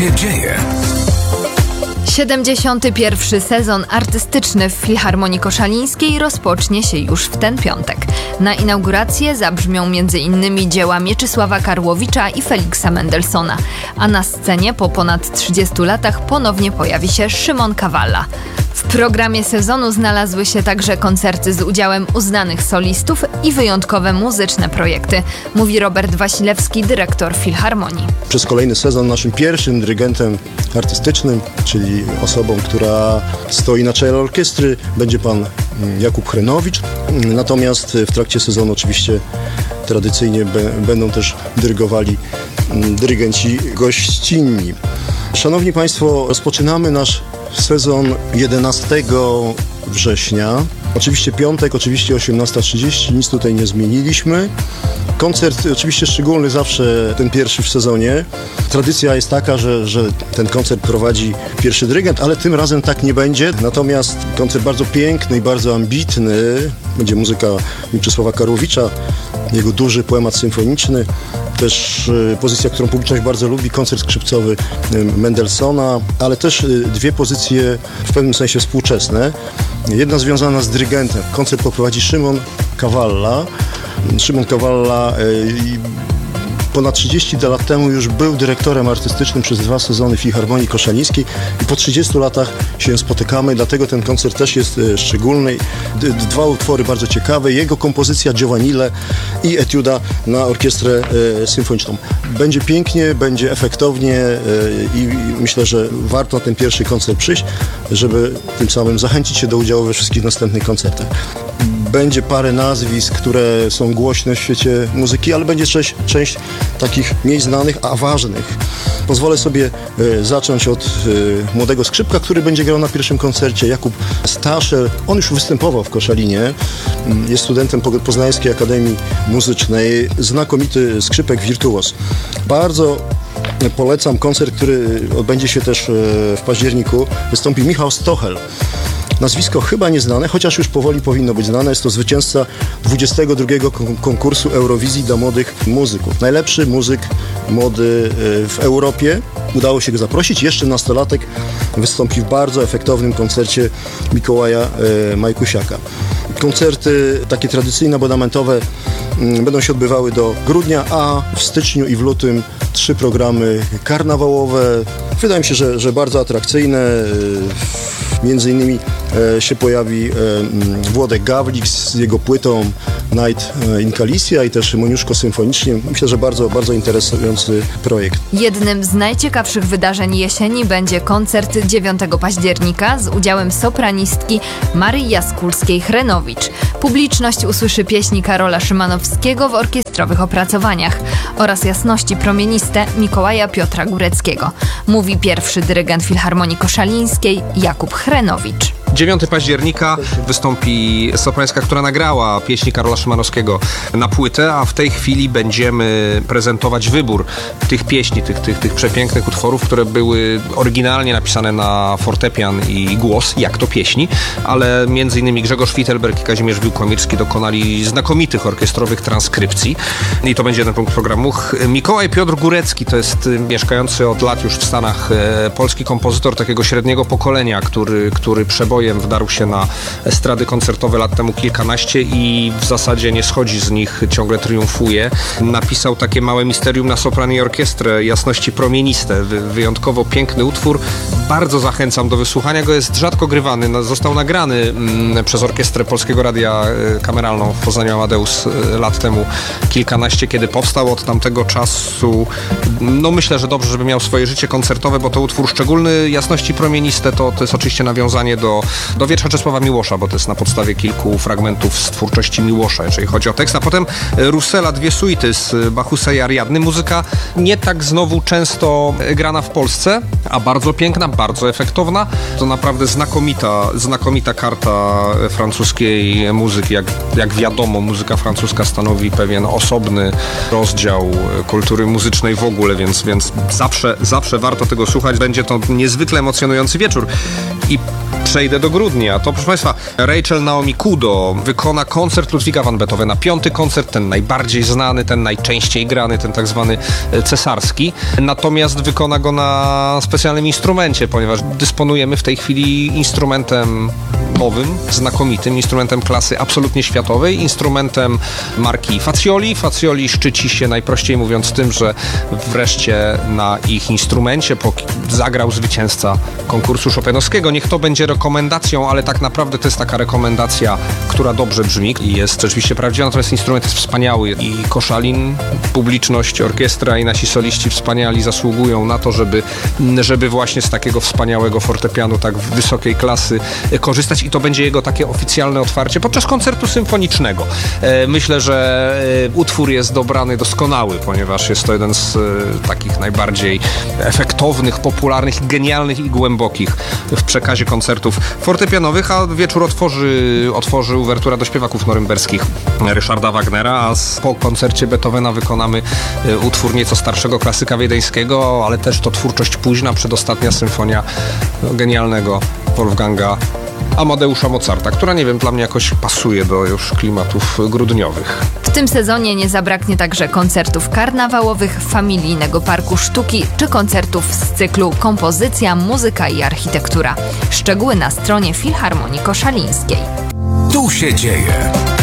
się dzieje? 71. sezon artystyczny w Filharmonii Koszalińskiej rozpocznie się już w ten piątek. Na inaugurację zabrzmią m.in. dzieła Mieczysława Karłowicza i Feliksa Mendelssohna, a na scenie po ponad 30 latach ponownie pojawi się Szymon Kawalla. W programie sezonu znalazły się także koncerty z udziałem uznanych solistów i wyjątkowe muzyczne projekty, mówi Robert Wasilewski, dyrektor Filharmonii. Przez kolejny sezon naszym pierwszym dyrygentem artystycznym, czyli osobą, która stoi na czele orkiestry, będzie pan Jakub Chrenowicz. Natomiast w trakcie sezonu oczywiście tradycyjnie będą też dyrygowali dyrygenci gościnni. Szanowni Państwo, rozpoczynamy nasz sezon 11 września. Oczywiście piątek, oczywiście 18:30, nic tutaj nie zmieniliśmy. Koncert oczywiście szczególny zawsze, ten pierwszy w sezonie. Tradycja jest taka, że ten koncert prowadzi pierwszy dyrygent, ale tym razem tak nie będzie. Natomiast koncert bardzo piękny i bardzo ambitny. Będzie muzyka Mieczysława Karłowicza, jego duży poemat symfoniczny. Też pozycja, którą publiczność bardzo lubi, koncert skrzypcowy Mendelssohna, ale też dwie pozycje w pewnym sensie współczesne. Jedna związana z dyrygentem. Koncert poprowadzi Szymon Kawalla. Szymon Kawalla ponad 30 lat temu już był dyrektorem artystycznym przez 2 sezony Filharmonii Koszalińskiej i po 30 latach się spotykamy, dlatego ten koncert też jest szczególny. 2 utwory bardzo ciekawe, jego kompozycja Giovanile i etiuda na orkiestrę symfoniczną. Będzie pięknie, będzie efektownie i myślę, że warto na ten pierwszy koncert przyjść, żeby tym samym zachęcić się do udziału we wszystkich następnych koncertach. Będzie parę nazwisk, które są głośne w świecie muzyki, ale będzie część takich mniej znanych, a ważnych. Pozwolę sobie zacząć od młodego skrzypka, który będzie grał na pierwszym koncercie, Jakub Staszel. On już występował w Koszalinie, jest studentem Poznańskiej Akademii Muzycznej, znakomity skrzypek wirtuos. Bardzo polecam koncert, który odbędzie się też w październiku. Wystąpi Michał Stochel. Nazwisko chyba nieznane, chociaż już powoli powinno być znane. Jest to zwycięzca 22. konkursu Eurowizji dla młodych muzyków. Najlepszy muzyk młody w Europie. Udało się go zaprosić. Jeszcze nastolatek wystąpi w bardzo efektownym koncercie Mikołaja Majkusiaka. Koncerty takie tradycyjne, abonamentowe będą się odbywały do grudnia, a w styczniu i w lutym 3 programy karnawałowe. Wydaje mi się, że bardzo atrakcyjne. Między innymi się pojawi Włodek Gawlik z jego płytą Night in Galicia i też Moniuszko symfonicznie. Myślę, że bardzo, bardzo interesujący projekt. Jednym z najciekawszych wydarzeń jesieni będzie koncert 9 października z udziałem sopranistki Maryi Jaskulskiej-Chrenowicz. Publiczność usłyszy pieśni Karola Szymanowskiego w orkiestrowych opracowaniach oraz jasności promieniste Mikołaja Piotra Góreckiego, mówi pierwszy dyrygent Filharmonii Koszalińskiej Jakub Chrenowicz. 9 października wystąpi sopranistka, która nagrała pieśni Karola Szymanowskiego na płytę, a w tej chwili będziemy prezentować wybór tych pieśni, tych przepięknych utworów, które były oryginalnie napisane na fortepian i głos, jak to pieśni, ale między innymi Grzegorz Wittelberg i Kazimierz Wiłkomierski dokonali znakomitych orkiestrowych transkrypcji i to będzie jeden punkt programu. Mikołaj Piotr Górecki to jest mieszkający od lat już w Stanach polski kompozytor takiego średniego pokolenia, który przebojem wdarł się na estrady koncertowe lat temu kilkanaście i w zasadzie nie schodzi z nich, ciągle triumfuje. Napisał takie małe misterium na sopran i orkiestrę, Jasności promieniste. Wyjątkowo piękny utwór. Bardzo zachęcam do wysłuchania go. Jest rzadko grywany. Został nagrany przez Orkiestrę Polskiego Radia Kameralną w Poznaniu Amadeus lat temu kilkanaście, kiedy powstał. Od tamtego czasu myślę, że dobrze, żeby miał swoje życie koncertowe, bo to utwór szczególny. Jasności promieniste to jest oczywiście nawiązanie do wiersza Czesława Miłosza, bo to jest na podstawie kilku fragmentów z twórczości Miłosza, jeżeli chodzi o tekst. A potem Russella, 2 suity z Bachusa i Ariadny. Muzyka nie tak znowu często grana w Polsce, a bardzo piękna, bardzo efektowna. To naprawdę znakomita karta francuskiej muzyki. Jak wiadomo, muzyka francuska stanowi pewien osobny rozdział kultury muzycznej w ogóle, więc zawsze warto tego słuchać. Będzie to niezwykle emocjonujący wieczór. I przejdę do grudnia. To, proszę Państwa, Rachel Naomi Kudo wykona koncert Ludwiga van Beethovena. 5. koncert, ten najbardziej znany, ten najczęściej grany, ten tak zwany cesarski. Natomiast wykona go na specjalnym instrumencie, ponieważ dysponujemy w tej chwili instrumentem nowym, znakomitym, instrumentem klasy absolutnie światowej, instrumentem marki Fazioli. Fazioli szczyci się, najprościej mówiąc, tym, że wreszcie na ich instrumencie zagrał zwycięzca konkursu chopinowskiego. Niech to będzie rekomendacją, ale tak naprawdę to jest taka rekomendacja, która dobrze brzmi i jest rzeczywiście prawdziwa, natomiast instrument jest wspaniały i Koszalin, publiczność, orkiestra i nasi soliści wspaniali zasługują na to, żeby właśnie z takiego wspaniałego fortepianu tak wysokiej klasy korzystać i to będzie jego takie oficjalne otwarcie podczas koncertu symfonicznego. Myślę, że utwór jest dobrany doskonały, ponieważ jest to jeden z takich najbardziej efektownych, popularnych, genialnych i głębokich w przekazie koncertów fortepianowych, a wieczór otworzy uwertura do śpiewaków norymberskich Ryszarda Wagnera, a po koncercie Beethovena wykonamy utwór nieco starszego klasyka wiedeńskiego, ale też to twórczość późna, przedostatnia symfonia genialnego Wolfganga Amadeusza Mozarta, która, nie wiem, dla mnie jakoś pasuje do już klimatów grudniowych. W tym sezonie nie zabraknie także koncertów karnawałowych, familijnego parku sztuki czy koncertów z cyklu Kompozycja, muzyka i architektura. Szczegóły na stronie Filharmonii Koszalińskiej. Tu się dzieje.